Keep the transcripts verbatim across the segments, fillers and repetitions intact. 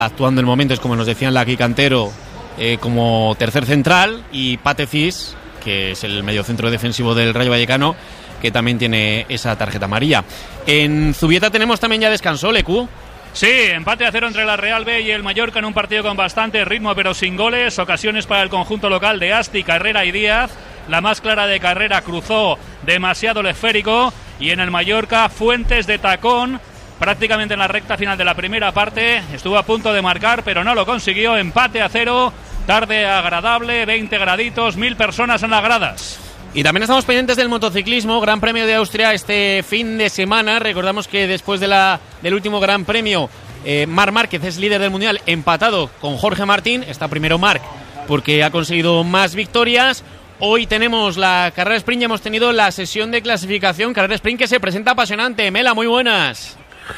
actuando en momentos, como nos decían Laki Cantero, eh, como tercer central, y Pate Cis, que es el mediocentro defensivo del Rayo Vallecano, que también tiene esa tarjeta amarilla. En Zubieta tenemos también ya descanso, Lecu. Sí, empate a cero entre la Real B y el Mallorca en un partido con bastante ritmo pero sin goles. Ocasiones para el conjunto local de Asti, Carrera y Díaz. La más clara de Carrera cruzó demasiado el esférico. Y en el Mallorca, Fuentes de tacón, prácticamente en la recta final de la primera parte. Estuvo a punto de marcar pero no lo consiguió. Empate a cero, tarde agradable, veinte graditos, mil personas en las gradas. Y también estamos pendientes del motociclismo, Gran Premio de Austria este fin de semana. Recordamos que después de la, del último Gran Premio, eh, Marc Márquez es líder del Mundial, empatado con Jorge Martín. Está primero Marc porque ha conseguido más victorias. Hoy tenemos la carrera sprint y hemos tenido la sesión de clasificación. Carrera sprint que se presenta apasionante. Mela, muy buenas.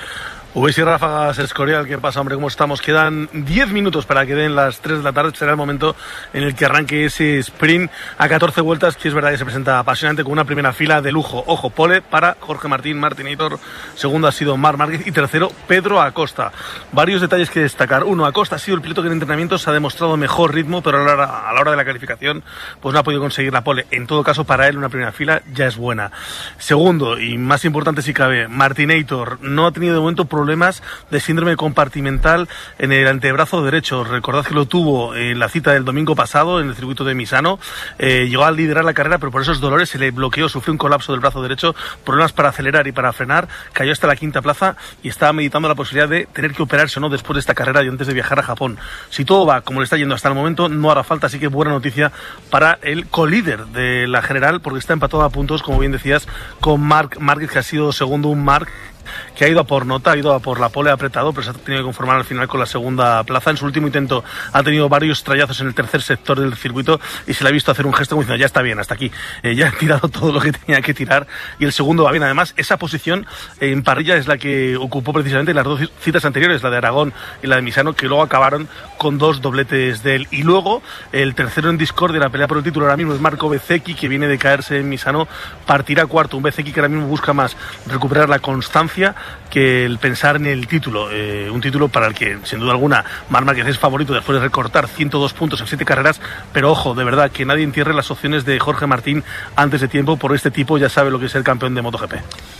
Uy, sí, Ráfagas Escorial, ¿qué pasa, hombre? ¿Cómo estamos? Quedan diez minutos para que den las tres de la tarde. Será el momento en el que arranque ese sprint a catorce vueltas, que es verdad que se presenta apasionante, con una primera fila de lujo. Ojo, pole para Jorge Martín, Martinator. Segundo ha sido Marc Márquez y tercero Pedro Acosta. Varios detalles que destacar. Uno, Acosta ha sido el piloto que en entrenamientos ha demostrado mejor ritmo, pero a la hora, a la hora de la calificación pues no ha podido conseguir la pole. En todo caso, para él una primera fila ya es buena. Segundo, y más importante si cabe, Martinator no ha tenido de momento problemas problemas de síndrome compartimental en el antebrazo derecho. Recordad que lo tuvo en la cita del domingo pasado en el circuito de Misano. Eh, llegó a liderar la carrera, pero por esos dolores se le bloqueó, sufrió un colapso del brazo derecho, problemas para acelerar y para frenar, cayó hasta la quinta plaza y estaba meditando la posibilidad de tener que operarse o no después de esta carrera y antes de viajar a Japón. Si todo va como le está yendo hasta el momento, no hará falta, así que buena noticia para el colíder de la general, porque está empatado a puntos, como bien decías, con Marc Márquez, que ha sido segundo, un Marc que ha ido a por nota, ha ido a por la pole apretado, pero se ha tenido que conformar al final con la segunda plaza. En su último intento ha tenido varios trayazos en el tercer sector del circuito y se le ha visto hacer un gesto como diciendo, ya está bien, hasta aquí, eh, ya ha tirado todo lo que tenía que tirar y el segundo va bien. Además, esa posición en parrilla es la que ocupó precisamente en las dos citas anteriores, la de Aragón y la de Misano, que luego acabaron con dos dobletes de él. Y luego, el tercero en discordia, la pelea por el título ahora mismo es Marco Bezzecchi, que viene de caerse en Misano, partirá cuarto. Un Bezzecchi que ahora mismo busca más recuperar la constancia que el pensar en el título, eh, un título para el que sin duda alguna Marc Márquez es favorito después de recortar ciento dos puntos en siete carreras, pero ojo, de verdad, que nadie entierre las opciones de Jorge Martín antes de tiempo, por este tipo ya sabe lo que es el campeón de MotoGP.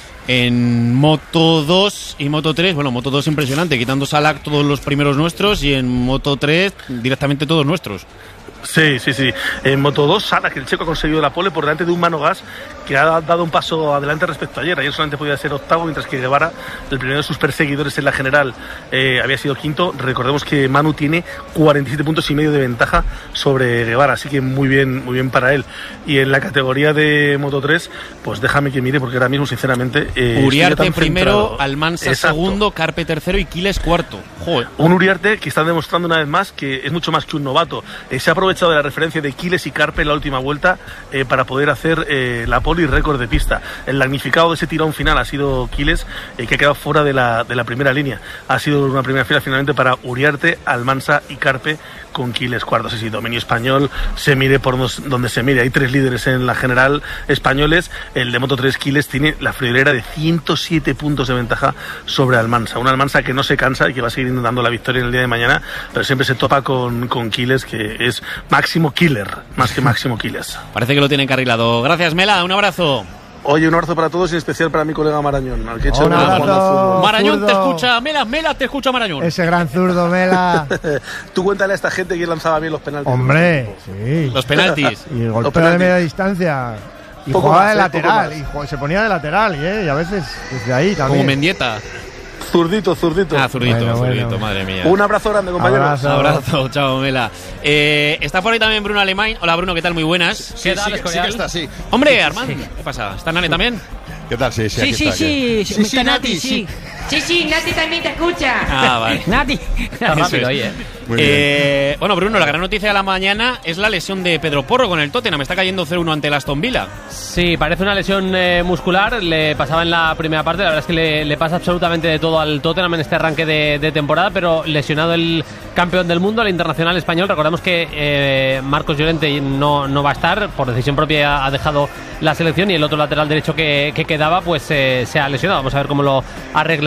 En Moto dos y Moto tres, bueno, Moto dos impresionante, quitando Salak todos los primeros nuestros, y en Moto tres directamente todos nuestros. Sí, sí, sí. En Moto dos, Sala, que el checo ha conseguido la pole por delante de un Manu Gas que ha dado un paso adelante respecto a ayer. Ayer solamente podía ser octavo, mientras que Guevara, el primero de sus perseguidores en la general, eh, había sido quinto. Recordemos que Manu tiene cuarenta y siete puntos y medio de ventaja sobre Guevara, así que muy bien, muy bien para él. Y en la categoría de Moto tres, pues déjame que mire, porque ahora mismo, sinceramente... Eh, Uriarte primero, centrado. Almansa Exacto. segundo, Carpe tercero y Quiles cuarto. Joder. Un Uriarte que está demostrando una vez más que es mucho más que un novato. Eh, se ha aprovechado de la referencia de Quiles y Carpe en la última vuelta eh, para poder hacer eh, la pole y récord de pista. El damnificado de ese tirón final ha sido Quiles, eh, que ha quedado fuera de la, de la primera línea. Ha sido una primera fila finalmente para Uriarte, Almansa y Carpe, con Quiles cuarto. Sí, sí, dominio español, se mire por nos, donde se mire. Hay tres líderes en la general españoles. El de Moto tres, Quiles, tiene la friolera de ciento siete puntos de ventaja sobre Almansa. Una Almansa que no se cansa y que va a seguir intentando la victoria en el día de mañana, pero siempre se topa con, con Quiles, que es máximo killer, más que máximo Quiles. Parece que lo tiene encarrilado. Gracias, Mela, un abrazo. Oye, un abrazo para todos y en especial para mi colega Marañón, al que he hecho un abrazo. Marañón zurdo. te escucha, Mela, Mela te escucha Marañón. Ese gran zurdo, Mela. Tú cuéntale a esta gente que lanzaba bien los penaltis. Hombre, sí. Los penaltis. Y el golpeo de media distancia. Y Poco jugaba más, de eh, lateral. poco Y jugaba- se ponía de lateral, ¿eh? Y a veces desde ahí también. Como Mendieta. Zurdito, zurdito. Ah, zurdito, Bueno, zurdito, bueno. madre mía. Un abrazo grande, compañeros. Abrazo. Abrazo, chao, Mela. Eh, está por ahí también Bruno Alemán. Hola, Bruno, ¿qué tal? Muy buenas. Sí, sí, sí, sí que está, sí. Hombre, Armando, ¿qué pasa? ¿Está Nane también? ¿Qué tal? Sí, sí, Sí, aquí sí, está, sí, aquí. sí, sí, Nati, sí. Sí, sí, Nati también te escucha. Ah, vale. Nati. Está rápido, Eso es. oye. Muy bien. Eh, bueno, Bruno, la gran noticia de la mañana es la lesión de Pedro Porro con el Tottenham. Está cayendo cero uno ante el Aston Villa. Sí, parece una lesión eh, muscular. Le pasaba en la primera parte. La verdad es que le, le pasa absolutamente de todo al Tottenham en este arranque de, de temporada. Pero lesionado el campeón del mundo, el internacional español. Recordamos que eh, Marcos Llorente no, no va a estar. Por decisión propia ha dejado la selección. Y el otro lateral derecho que, que quedaba, pues eh, se ha lesionado. Vamos a ver cómo lo arregla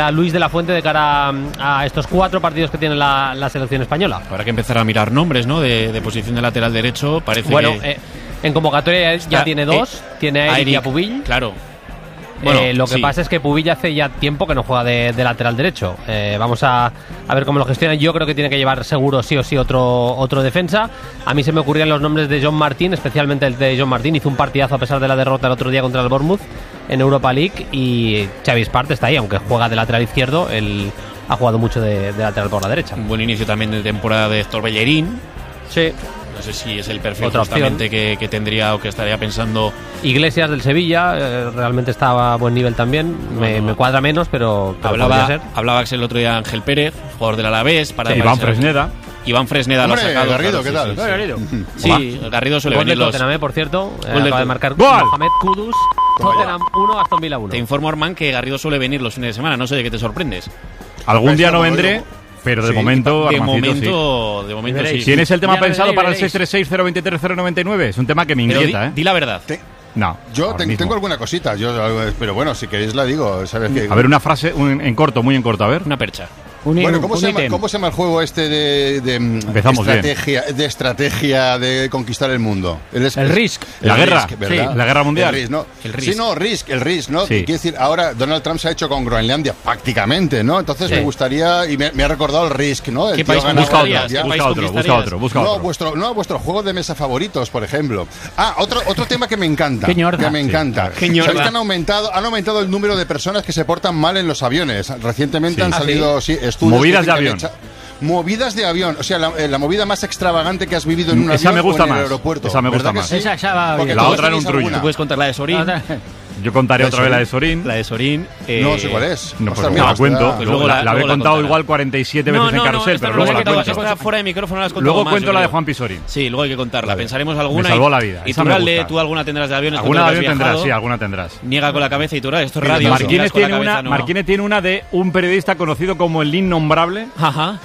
a Luis de la Fuente de cara a, a estos cuatro partidos que tiene la, la selección española. Habrá que empezar a mirar nombres, ¿no? De, de posición de lateral derecho. Parece Bueno, que... eh, en convocatoria ya Está, tiene dos, eh, tiene a Eric y a Pubill. Claro. Bueno, eh, lo que sí. pasa es que Pubill hace ya tiempo que no juega de, de lateral derecho. Eh, vamos a, a ver cómo lo gestiona. Yo creo que tiene que llevar seguro sí o sí otro, otro defensa. A mí se me ocurrían los nombres de John Martín, especialmente el de John Martín. Hizo un partidazo a pesar de la derrota el otro día contra el Bournemouth en Europa League. Y Xavi Espart está ahí, aunque juega de lateral izquierdo. Él ha jugado mucho de, de lateral por la derecha. Un buen inicio también de temporada de Héctor Bellerín. Sí. No sé si es el perfil Otra justamente que, que tendría o que estaría pensando. Iglesias del Sevilla, eh, realmente estaba a buen nivel también. Me, no, no. me cuadra menos, pero, pero podría Hablaba, ser. hablaba el otro día Ángel Pérez, jugador del Alavés. Para Sí, Iván Fresneda. Iván Fresneda Hombre, lo ha sacado. Garrido, claro, ¿qué sí, tal? sí, Garrido. Sí, sí, Garrido suele Gol de venir los... Tottenham, eh, por cierto. Eh, Gol de acaba de Tot- marcar ¡Gol! Mohamed Kudus. Tottenham uno, Aston Villa uno. Te informo, Armán, que Garrido suele venir los fines de semana. No sé de qué te sorprendes. Algún día no Pues, vendré, como- pero de Sí, momento, De Armancito, momento, de momento sí. sí. ¿Tienes el tema Ya lo pensado veréis, para el veréis. seis tres seis cero dos tres cero nueve nueve? Es un tema que me Pero di, inquieta, ¿eh? di la verdad. Te- No. Yo ahora te- mismo. tengo alguna cosita, yo, pero bueno, si queréis la digo. ¿Sabes qué? A ver, una frase un- en corto, muy en corto, a ver. Una percha. Un, Bueno, ¿cómo un se, llama, ítem. ¿cómo se llama el juego este de, de, mm, Empezamos bien. estrategia, de estrategia de conquistar el mundo? es- El Risk. el La guerra, ¿verdad? sí, la guerra mundial. El Risk, ¿no? El Risk. Sí, no, Risk, el Risk, ¿no? Sí. Quiere decir, ahora Donald Trump se ha hecho con Groenlandia prácticamente, ¿no? Entonces Sí. me gustaría, y me, me ha recordado el Risk, ¿no? El ¿Qué tío país ganaba Busca otro, conquistarías? ya. ¿Qué país busca otro, busca conquistarías? otro, busca No, otro. vuestro, no, vuestros juegos de mesa favoritos, por ejemplo. Ah, otro, otro tema que me encanta. Qué ñorda. Que me Sí. encanta. Qué ñorda. ¿Sabéis que han aumentado, han aumentado el número de personas que se portan mal en los aviones? Recientemente Sí. han ¿Ah, salido sí, estudios. Movidas que de dicen avión. que echa- Movidas de avión, o sea, la, eh, la movida más extravagante que has vivido en un Esa avión me gusta o en el más. aeropuerto. Esa me gusta ¿Verdad que más. sí? Esa, esa va Porque bien. La todos otra era un tenéis truño. alguna. Tú puedes contar la de Sorín. Yo contaré ¿La de otra vez la de Sorín? Sorín. La de Sorín. eh, No sé cuál es. No, Ostras, pues mira, la cuento. está- Pues luego luego la, la- la habré luego la contado contarás. igual cuarenta y siete veces No, en no, no, carrusel, esta pero no luego la la he contado, cuento. esta fuera de micrófono la has contado Luego más, cuento yo la de creo. Juan Pisorín. Sí, luego hay que contarla. Vale. Pensaremos alguna. Me salvó y- la vida, Y esa tú, me Ralde, gusta. tú alguna tendrás de aviones. Alguna tú de has avión tendrás, viajado. sí, alguna tendrás. Niega con la cabeza y tú, esto es Mira, radio. Marquínez niegas con la Martínez tiene, cabeza, una, no. Martínez tiene una de un periodista conocido como el Innombrable Ajá.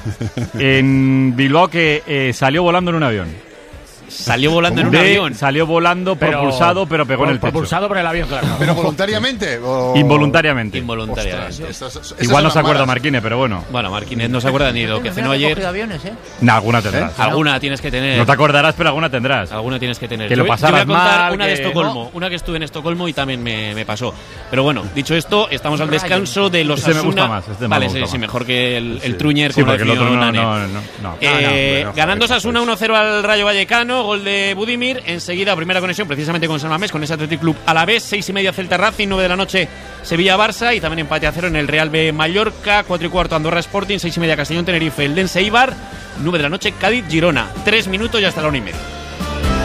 en Bilbao que eh, salió volando en un avión. Salió volando en un De- avión. Salió volando, Pero- propulsado, pero pegó en el techo. Propulsado por el avión, claro. ¿Pero voluntariamente? O... Involuntariamente. Involuntaria. Ostras, estas- esas Igual no son se acuerda malas. Marquínez, pero bueno. Bueno, Marquínez no se acuerda ni de lo que cenó ayer. aviones, ¿eh? Nah, alguna tendrás. Alguna tienes que tener. No te acordarás, pero alguna tendrás. Alguna tienes que tener. Que lo Yo voy- yo pasaras voy a contar mal, una de que- Estocolmo, una que estuve en Estocolmo y también me, me pasó. Pero bueno, dicho esto, estamos al descanso de los Este me gusta Asuna. más, este me vale, gusta sí, más. sí, mejor que el, el Truñer Sí, como porque el definió otro no, Nane. no, no, no. Eh, no, no, ganando joder, Osasuna uno cero al Rayo Vallecano, gol de Budimir. Enseguida, primera conexión precisamente con San Mamés, con ese Athletic Club Alavés. Seis y media Celta Racing, nueve de la noche Sevilla-Barça. Y también empate a cero en el Real B Mallorca. Cuatro y cuarto Andorra Sporting. Seis y media Castellón Tenerife, Eldense Eibar. Nueve de la noche Cádiz Girona. Tres minutos y hasta la una y media.